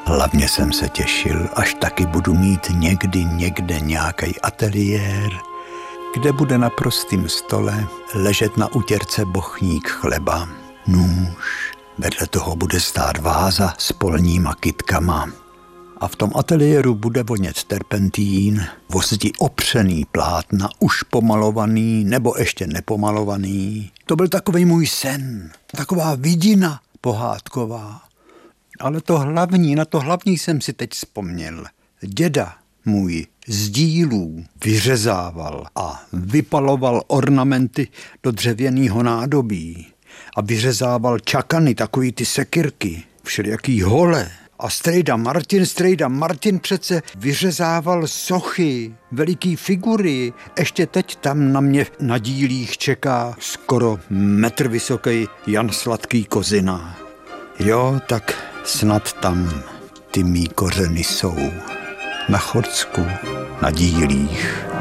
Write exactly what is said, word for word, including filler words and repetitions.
Hlavně jsem se těšil, až taky budu mít někdy někde nějaký ateliér, kde bude na prostým stole ležet na utěrce bochník chleba, nůž, vedle toho bude stát váza s polníma kytkama. A v tom ateliéru bude vonět terpentín, o zdi opřený plátna, už pomalovaný nebo ještě nepomalovaný. To byl takovej můj sen, taková vidina pohádková. Ale to hlavní, na to hlavní jsem si teď vzpomněl. Děda můj z dílů vyřezával a vypaloval ornamenty do dřevěného nádobí a vyřezával čakany, takový ty sekyrky, všelijaký hole. A strejda Martin, strejda Martin přece vyřezával sochy, veliký figury. Ještě teď tam na mě na dílích čeká skoro metr vysoký Jan Sladký Kozina. Jo, tak snad tam ty mý kořeny jsou. Na Chodsku, na dílích.